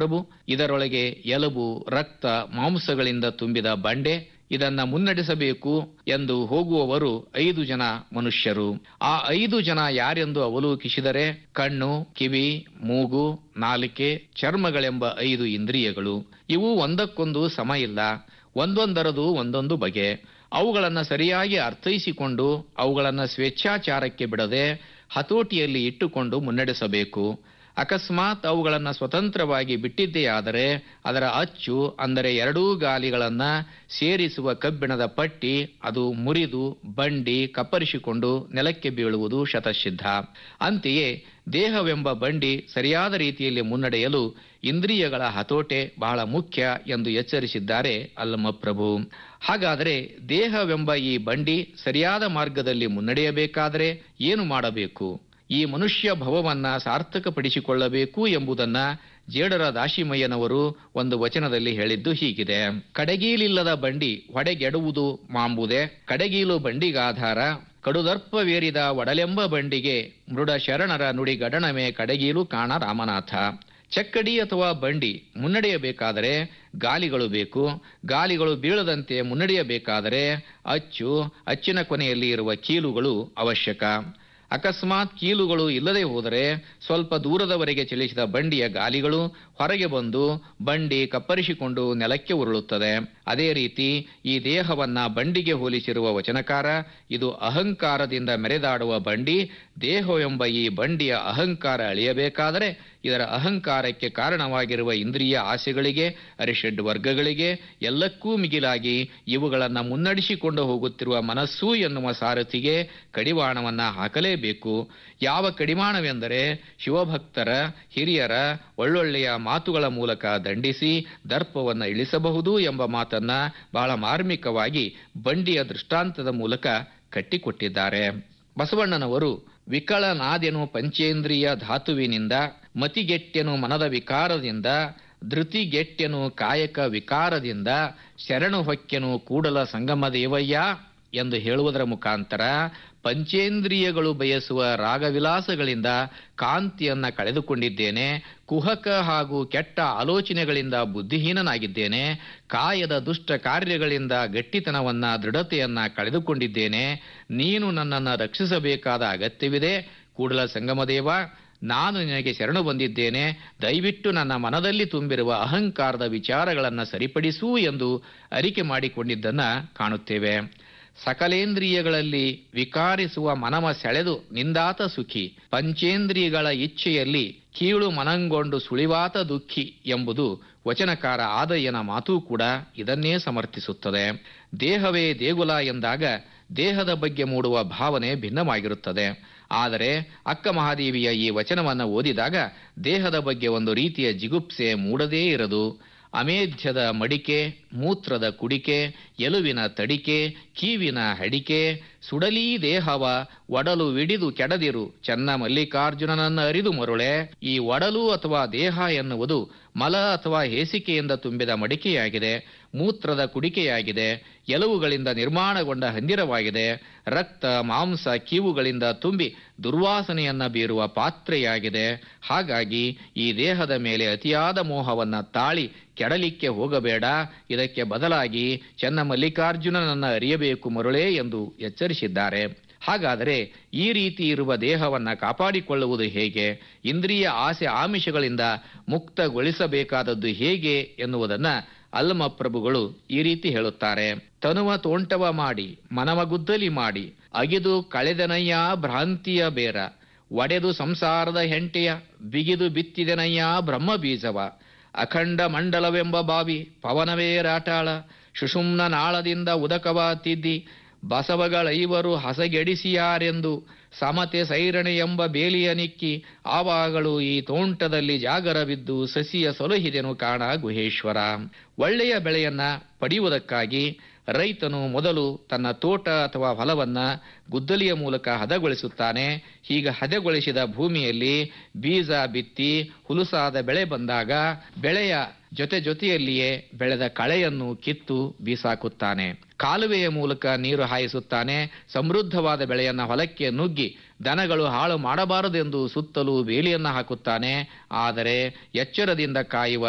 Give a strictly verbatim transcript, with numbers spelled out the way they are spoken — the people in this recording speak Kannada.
ಅಲ್ಲಮಪ್ರಭು, ಇದರೊಳಗೆ ಎಲುಬು, ರಕ್ತ, ಮಾಂಸಗಳಿಂದ ತುಂಬಿದ ಬಂಡೆ, ಇದನ್ನ ಮುನ್ನಡೆಸಬೇಕು ಎಂದು ಹೋಗುವವರು ಐದು ಜನ ಮನುಷ್ಯರು. ಆ ಐದು ಜನ ಯಾರೆಂದು ಅವಲೋಕಿಸಿದರೆ, ಕಣ್ಣು, ಕಿವಿ, ಮೂಗು, ನಾಲಿಕೆ, ಚರ್ಮಗಳೆಂಬ ಐದು ಇಂದ್ರಿಯಗಳು. ಇವು ಒಂದಕ್ಕೊಂದು ಸಮ ಇಲ್ಲ, ಒಂದೊಂದರದು ಒಂದೊಂದು ಬಗೆ. ಅವುಗಳನ್ನು ಸರಿಯಾಗಿ ಅರ್ಥೈಸಿಕೊಂಡು ಅವುಗಳನ್ನು ಸ್ವೇಚ್ಛಾಚಾರಕ್ಕೆ ಬಿಡದೆ ಹತೋಟಿಯಲ್ಲಿ ಇಟ್ಟುಕೊಂಡು ಮುನ್ನಡೆಸಬೇಕು. ಅಕಸ್ಮಾತ್ ಅವುಗಳನ್ನು ಸ್ವತಂತ್ರವಾಗಿ ಬಿಟ್ಟಿದ್ದೆಯಾದರೆ ಅದರ ಅಚ್ಚು, ಅಂದರೆ ಎರಡೂ ಗಾಲಿಗಳನ್ನು ಸೇರಿಸುವ ಕಬ್ಬಿಣದ ಪಟ್ಟಿ, ಅದು ಮುರಿದು ಬಂಡಿ ಕಪ್ಪರಿಸಿಕೊಂಡು ನೆಲಕ್ಕೆ ಬೀಳುವುದು ಶತಸಿದ್ಧ. ಅಂತೆಯೇ ದೇಹವೆಂಬ ಬಂಡಿ ಸರಿಯಾದ ರೀತಿಯಲ್ಲಿ ಮುನ್ನಡೆಯಲು ಇಂದ್ರಿಯಗಳ ಹತೋಟೆ ಬಹಳ ಮುಖ್ಯ ಎಂದು ಎಚ್ಚರಿಸಿದ್ದಾರೆ ಅಲ್ಲಮಪ್ರಭು. ಹಾಗಾದರೆ ದೇಹವೆಂಬ ಈ ಬಂಡಿ ಸರಿಯಾದ ಮಾರ್ಗದಲ್ಲಿ ಮುನ್ನಡೆಯಬೇಕಾದರೆ ಏನು ಮಾಡಬೇಕು? ಈ ಮನುಷ್ಯ ಭವವನ್ನ ಸಾರ್ಥಕಪಡಿಸಿಕೊಳ್ಳಬೇಕು ಎಂಬುದನ್ನ ಜೇಡರ ದಾಶಿಮಯ್ಯನವರು ಒಂದು ವಚನದಲ್ಲಿ ಹೇಳಿದ್ದು ಹೀಗಿದೆ: ಕಡೆಗೀಲಿಲ್ಲದ ಬಂಡಿ ಹೊಡೆಗೆಡುವುದು ಮಾಂಬುದೆ, ಕಡೆಗೀಲು ಬಂಡಿಗಾಧಾರ, ಕಡುದರ್ಪವೇರಿದ ಒಡಲೆಂಬ ಬಂಡಿಗೆ ಮೃಡ ಶರಣರ ನುಡಿ ಗಡಣಮೆ ಕಡೆಗೀಲು ಕಾಣ ರಾಮನಾಥ. ಚಕ್ಕಡಿ ಅಥವಾ ಬಂಡಿ ಮುನ್ನಡೆಯಬೇಕಾದರೆ ಗಾಲಿಗಳು ಬೇಕು. ಗಾಲಿಗಳು ಬೀಳದಂತೆ ಮುನ್ನಡೆಯಬೇಕಾದರೆ ಅಚ್ಚು, ಅಚ್ಚಿನ ಕೊನೆಯಲ್ಲಿ ಇರುವ ಕೀಲುಗಳು ಅವಶ್ಯಕ. ಅಕಸ್ಮಾತ್ ಕೀಲುಗಳು ಇಲ್ಲದೆ ಹೋದರೆ ಸ್ವಲ್ಪ ದೂರದವರೆಗೆ ಚಲಿಸಿದ ಬಂಡಿಯ ಗಾಲಿಗಳು ಹೊರಗೆ ಬಂದು ಬಂಡಿ ಕಪ್ಪರಿಸಿಕೊಂಡು ನೆಲಕ್ಕೆ ಉರುಳುತ್ತದೆ. ಅದೇ ರೀತಿ ಈ ದೇಹವನ್ನ ಬಂಡಿಗೆ ಹೋಲಿಸಿರುವ ವಚನಕಾರ, ಇದು ಅಹಂಕಾರದಿಂದ ಮೆರೆದಾಡುವ ಬಂಡಿ. ದೇಹವೆಂಬ ಈ ಬಂಡಿಯ ಅಹಂಕಾರ ಅಳಿಯಬೇಕಾದರೆ ಇದರ ಅಹಂಕಾರಕ್ಕೆ ಕಾರಣವಾಗಿರುವ ಇಂದ್ರಿಯ ಆಸೆಗಳಿಗೆ, ಅರಿಷಡ್ ವರ್ಗಗಳಿಗೆ, ಎಲ್ಲಕ್ಕೂ ಮಿಗಿಲಾಗಿ ಇವುಗಳನ್ನು ಮುನ್ನಡೆಸಿಕೊಂಡು ಹೋಗುತ್ತಿರುವ ಮನಸ್ಸು ಎನ್ನುವ ಸಾರಥಿಗೆ ಕಡಿವಾಣವನ್ನ ಹಾಕಲೇಬೇಕು. ಯಾವ ಕಡಿವಾಣವೆಂದರೆ ಶಿವಭಕ್ತರ, ಹಿರಿಯರ ಒಳ್ಳೊಳ್ಳೆಯ ಮಾತುಗಳ ಮೂಲಕ ದಂಡಿಸಿ ದರ್ಪವನ್ನು ಇಳಿಸಬಹುದು ಎಂಬ ಮಾತನ್ನ ಬಹಳ ಮಾರ್ಮಿಕವಾಗಿ ಬಂಡಿಯ ದೃಷ್ಟಾಂತದ ಮೂಲಕ ಕಟ್ಟಿಕೊಟ್ಟಿದ್ದಾರೆ. ಬಸವಣ್ಣನವರು ವಿಕಳನಾದೆನು ಪಂಚೇಂದ್ರಿಯ ಧಾತುವಿನಿಂದ, ಮತಿಗೆಟ್ಟೆನು ಮನದ ವಿಕಾರದಿಂದ, ಧೃತಿಗೆಟ್ಟೆನು ಕಾಯಕ ವಿಕಾರದಿಂದ, ಶರಣು ಹೊಕ್ಕೆನು ಕೂಡಲ ಸಂಗಮ ದೇವಯ್ಯ ಎಂದು ಹೇಳುವುದರ ಮುಖಾಂತರ ಪಂಚೇಂದ್ರಿಯಗಳು ಬಯಸುವ ರಾಗವಿಲಾಸಗಳಿಂದ ಕಾಂತಿಯನ್ನ ಕಳೆದುಕೊಂಡಿದ್ದೇನೆ, ಕುಹಕ ಹಾಗೂ ಕೆಟ್ಟ ಆಲೋಚನೆಗಳಿಂದ ಬುದ್ಧಿಹೀನನಾಗಿದ್ದೇನೆ, ಕಾಯದ ದುಷ್ಟ ಕಾರ್ಯಗಳಿಂದ ಗಟ್ಟಿತನವನ್ನ ದೃಢತೆಯನ್ನ ಕಳೆದುಕೊಂಡಿದ್ದೇನೆ. ನೀನು ನನ್ನನ್ನು ರಕ್ಷಿಸಬೇಕಾದ ಅಗತ್ಯವಿದೆ. ಕೂಡಲ ಸಂಗಮದೇವ, ನಾನು ನಿನಗೆ ಶರಣು ಬಂದಿದ್ದೇನೆ. ದಯವಿಟ್ಟು ನನ್ನ ಮನದಲ್ಲಿ ತುಂಬಿರುವ ಅಹಂಕಾರದ ವಿಚಾರಗಳನ್ನು ಸರಿಪಡಿಸು ಎಂದು ಅರಿಕೆ ಮಾಡಿಕೊಂಡಿದ್ದನ್ನ ಕಾಣುತ್ತೇವೆ. ಸಕಲೇಂದ್ರಿಯಗಳಲ್ಲಿ ವಿಕಾರಿಸುವ ಮನವ ಸೆಳೆದು ನಿಂದಾತ ಸುಖಿ, ಪಂಚೇಂದ್ರಿಯಗಳ ಇಚ್ಛೆಯಲ್ಲಿ ಕೀಳು ಮನಂಗೊಂಡು ಸುಳಿವಾತ ದುಃಖಿ ಎಂಬುದು ವಚನಕಾರ ಆದಯ್ಯನ ಮಾತೂ ಕೂಡ ಇದನ್ನೇ ಸಮರ್ಥಿಸುತ್ತದೆ. ದೇಹವೇ ದೇಗುಲ ಎಂದಾಗ ದೇಹದ ಬಗ್ಗೆ ಮೂಡುವ ಭಾವನೆ ಭಿನ್ನವಾಗಿರುತ್ತದೆ. ಆದರೆ ಅಕ್ಕ ಮಹಾದೇವಿಯ ಈ ವಚನವನ್ನು ಓದಿದಾಗ ದೇಹದ ಬಗ್ಗೆ ಒಂದು ರೀತಿಯ ಜಿಗುಪ್ಸೆ ಮೂಡದೇ ಇರದು. ಅಮೇಧ್ಯದ ಮಡಿಕೆ, ಮೂತ್ರದ ಕುಡಿಕೆ, ಎಲುವಿನ ತಡಿಕೆ, ಕೀವಿನ ಹಡಿಕೆ, ಸುಡಲೀ ದೇಹವ ಒಡಲು ವಿಡಿದು ಕೆಡದಿರು ಚೆನ್ನ ಮಲ್ಲಿಕಾರ್ಜುನನನ್ನ ಅರಿದು ಮರುಳೆ. ಈ ಒಡಲು ಅಥವಾ ದೇಹ ಎನ್ನುವುದು ಮಲ ಅಥವಾ ಹೇಸಿಕೆಯಿಂದ ತುಂಬಿದ ಮಡಿಕೆಯಾಗಿದೆ, ಮೂತ್ರದ ಕುಡಿಕೆಯಾಗಿದೆ, ಎಲುವುಗಳಿಂದ ನಿರ್ಮಾಣಗೊಂಡ ಹಂದಿರವಾಗಿದೆ, ರಕ್ತ ಮಾಂಸ ಕೀವುಗಳಿಂದ ತುಂಬಿ ದುರ್ವಾಸನೆಯನ್ನ ಬೀರುವ ಪಾತ್ರೆಯಾಗಿದೆ. ಹಾಗಾಗಿ ಈ ದೇಹದ ಮೇಲೆ ಅತಿಯಾದ ಮೋಹವನ್ನ ತಾಳಿ ಕೆಡಲಿಕ್ಕೆ ಹೋಗಬೇಡ, ಇದಕ್ಕೆ ಬದಲಾಗಿ ಚೆನ್ನ ಮಲ್ಲಿಕಾರ್ಜುನನನ್ನ ಅರಿಯಬೇಕು ಮರುಳೇ ಎಂದು ಎಚ್ಚರಿಸಿದ್ದಾರೆ. ಹಾಗಾದರೆ ಈ ರೀತಿ ಇರುವ ದೇಹವನ್ನ ಕಾಪಾಡಿಕೊಳ್ಳುವುದು ಹೇಗೆ? ಇಂದ್ರಿಯ ಆಸೆ ಆಮಿಷಗಳಿಂದ ಮುಕ್ತಗೊಳಿಸಬೇಕಾದದ್ದು ಹೇಗೆ ಎನ್ನುವುದನ್ನ ಅಲ್ಲಮಪ್ರಭುಗಳು ಈ ರೀತಿ ಹೇಳುತ್ತಾರೆ: ತನುವ ತೋಂಟವ ಮಾಡಿ ಮನವ ಗುದ್ದಲಿ ಮಾಡಿ, ಅಗಿದು ಕಳೆದನಯ್ಯ ಭ್ರಾಂತಿಯ ಬೇರ, ಒಡೆದು ಸಂಸಾರದ ಹೆಂಟೆಯ ಬಿಗಿದು ಬಿತ್ತಿದೆನಯ್ಯ ಬ್ರಹ್ಮ ಬೀಜವ, ಅಖಂಡ ಮಂಡಲವೆಂಬ ಬಾವಿ ಪವನವೇ ರಾಟಾಳ, ಸುಷುಮ್ನ ನಾಳದಿಂದ ಉದಕವ ತಿದ್ದಿ, ಬಸವಗಳೈವರು ಹಸಗೆಡಿಸಿಯಾರೆಂದು ಸಮತೆ ಸೈರಣೆ ಎಂಬ ಬೇಲಿಯ ನಿಕ್ಕಿ, ಆವಾಗಳು ಈ ತೋಂಟದಲ್ಲಿ ಜಾಗರವಿದ್ದು ಸಸಿಯ ಸೊಲಹಿದೆನು ಕಾಣ ಗುಹೇಶ್ವರ. ಒಳ್ಳೆಯ ಬೆಳೆಯನ್ನ ಪಡೆಯುವುದಕ್ಕಾಗಿ ರೈತನು ಮೊದಲು ತನ್ನ ತೋಟ ಅಥವಾ ಹೊಲವನ್ನ ಗುದ್ದಲಿಯ ಮೂಲಕ ಹದಗೊಳಿಸುತ್ತಾನೆ. ಹೀಗೆ ಹದಗೊಳಿಸಿದ ಭೂಮಿಯಲ್ಲಿ ಬೀಜ ಬಿತ್ತಿ ಹುಲುಸಾದ ಬೆಳೆ ಬಂದಾಗ ಬೆಳೆಯ ಜೊತೆ ಜೊತೆಯಲ್ಲಿಯೇ ಬೆಳೆದ ಕಳೆಯನ್ನು ಕಿತ್ತು ಬೀಸಾಕುತ್ತಾನೆ. ಕಾಲುವೆಯ ಮೂಲಕ ನೀರು ಹಾಯಿಸುತ್ತಾನೆ. ಸಮೃದ್ಧವಾದ ಬೆಳೆಯನ್ನ ಹೊಲಕ್ಕೆ ನುಗ್ಗಿ ದನಗಳು ಹಾಳು ಮಾಡಬಾರದೆಂದು ಸುತ್ತಲೂ ಬೇಲಿಯನ್ನ ಹಾಕುತ್ತಾನೆ. ಆದರೆ ಎಚ್ಚರದಿಂದ ಕಾಯುವ